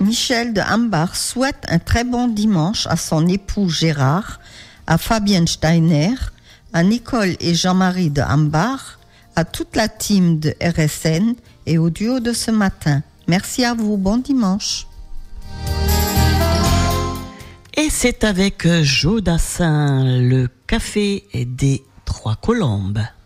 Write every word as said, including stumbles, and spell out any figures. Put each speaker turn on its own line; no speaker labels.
Michel de Hambach souhaite un très bon dimanche à son époux Gérard, à Fabienne Steiner, à Nicole et Jean-Marie de Hambach, à toute la team de R S N et au duo de ce matin. Merci à vous, bon dimanche.
Et c'est avec Joe Dassin, le café des Trois Colombes.